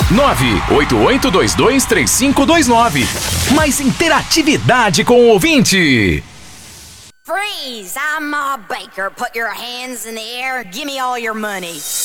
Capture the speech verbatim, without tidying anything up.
nove oito oito dois dois três cinco dois nove. Mais interatividade com o ouvinte. Freeze! I'm Ma Baker. Put your hands in the air. Give me all your money.